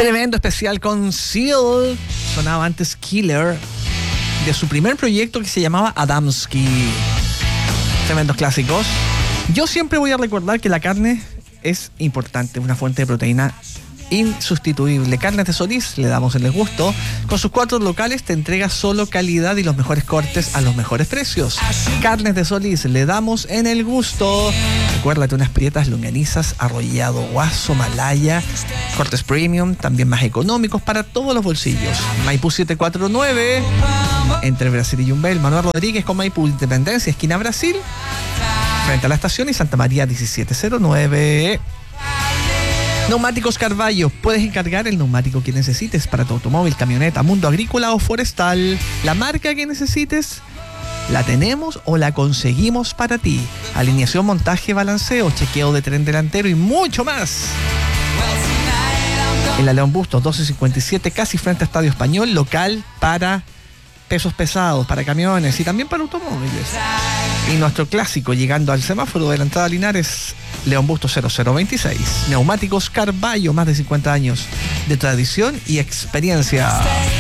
Tremendo especial con Seal. Sonaba antes Killer, de su primer proyecto que se llamaba Adamski. Tremendos clásicos. Yo siempre voy a recordar que la carne es importante, una fuente de proteína insustituible. Carnes de Solís, le damos el gusto. Con sus 4 locales te entrega solo calidad y los mejores cortes a los mejores precios. Carnes de Solís, le damos en el gusto. Recuérdate, unas prietas longanizas, arrollado, guaso, malaya, cortes premium, también más económicos para todos los bolsillos. Maipú 749, entre Brasil y Yumbel. Manuel Rodríguez con Maipú Independencia, esquina Brasil, frente a la estación, y Santa María 1709. Neumáticos Carballo. Puedes encargar el neumático que necesites para tu automóvil, camioneta, mundo agrícola o forestal. La marca que necesites la tenemos o la conseguimos para ti. Alineación, montaje, balanceo, chequeo de tren delantero y mucho más. En la León Bustos 1257, casi frente a Estadio Español, local para pesos pesados, para camiones y también para automóviles. Y nuestro clásico, llegando al semáforo de la entrada a Linares, León Bustos 0026. Neumáticos Carballo, más de 50 años de tradición y experiencia.